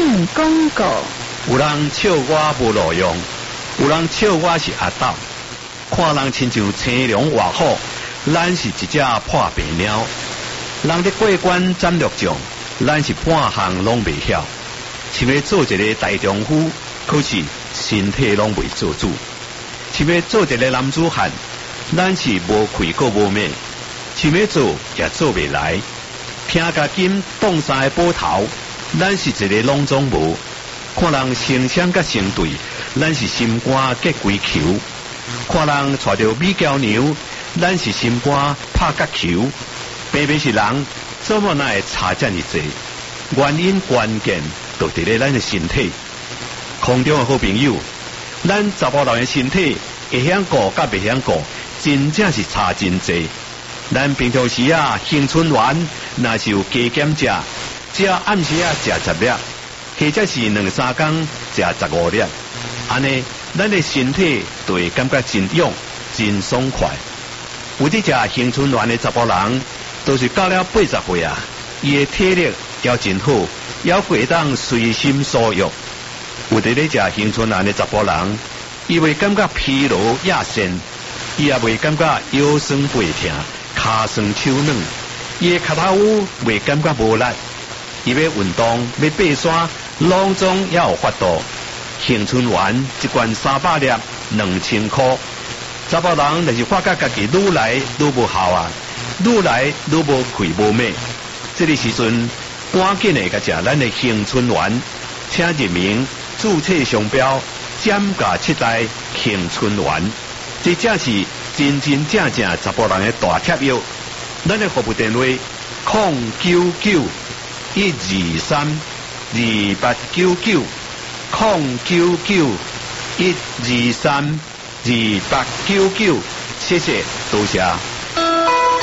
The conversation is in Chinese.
省广告。 有人笑我无路用，有人笑我是阿斗。看人亲像青龙活虎，咱是一只破病鸟。人咧过关斩六将，咱是半项拢未晓。想要做一个大丈夫，可是身体拢未做主。想要做一个男子汉，咱是无气个无命。想要做也做未来。听家金动三个宝头，咱是一个拢总无。看人成双甲成对，咱是心肝结鬼球。看人带着美娇牛，咱是心肝拍角球。偏偏是人，怎么会差这么多？原因关键就伫咧咱的身体。空中的好朋友，咱查甫人的身体会晓顾甲袂晓顾，真正是差真多。咱平常时青春丸若是有加减食暗时食10粒，或者是2-3天食15粒，安尼咱的身体就会感觉真勇、真爽快。有伫食青春丸的查甫人，都是到了80岁伊的体力也真好，也会当随心所欲。有伫咧食青春丸的查甫人，伊会感觉疲劳亚身，伊也袂感觉腰酸背痛。骹酸手软，伊的脚头袂感觉无力，伊要运动要爬山，拢总也有法度。青春丸一罐300粒，2000块。查甫人若是发觉家己愈来愈无效愈来愈无气无美，这个时阵赶紧的甲食咱的青春丸，请入名注册商标减价7代青春丸，这正是真真正正查甫人的大贴药。咱的服务电话099-123-2899 099-123-2899，谢谢，多谢。